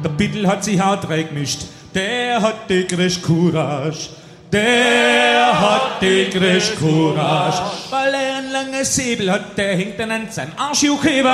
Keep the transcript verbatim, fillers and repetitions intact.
Der Bittel hat sich auch reingemischt. Der hat die größte Courage. Der hat die größte Courage. Weil er ein langes Säbel hat, der hängt dann an seinem Arsch hochheben.